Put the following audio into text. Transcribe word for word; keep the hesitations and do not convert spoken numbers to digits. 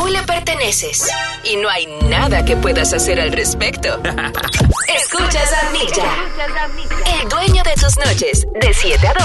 Tú le perteneces y no hay nada que puedas hacer al respecto. Escuchas a Milla, el dueño de tus noches, de siete a dos.